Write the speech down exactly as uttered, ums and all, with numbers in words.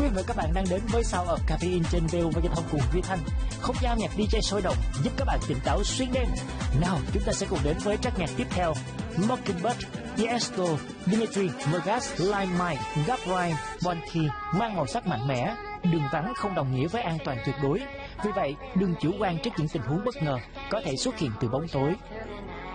Quý vị và các bạn đang đến với Sound of Caffeine trên vê o vê Giao thông cùng Duy Thanh, không gian nhạc đi jay sôi động giúp các bạn tỉnh táo xuyên đêm. Nào, chúng ta sẽ cùng đến với track nhạc tiếp theo: Mockingbird, Tiesto, Dimitri Vegas, Limelight, Gabriel, Bonky mang màu sắc mạnh mẽ. Đường vắng không đồng nghĩa với an toàn tuyệt đối, vì vậy đừng chủ quan trước những tình huống bất ngờ có thể xuất hiện từ bóng tối.